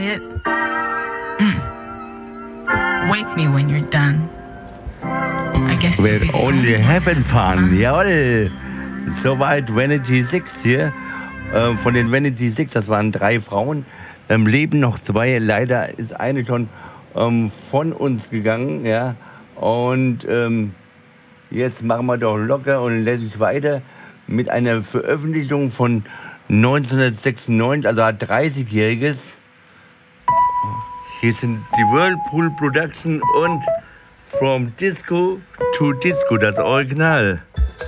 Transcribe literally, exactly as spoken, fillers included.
it? Mm. Wake me when you're done. I guess you'll be Will the only only heaven one fahren. fun. Jawohl. Soweit Vanity Six hier. Äh, von den Vanity Six, das waren drei Frauen. Ähm, leben noch zwei. Leider ist eine schon ähm, von uns gegangen. Ja. Und ähm, jetzt machen wir doch locker und lässig weiter mit einer Veröffentlichung von neunzehnhundertsechsundneunzig, also hat dreißigjähriges. Hier sind die Whirlpool Production und From Disco to Disco, das Original.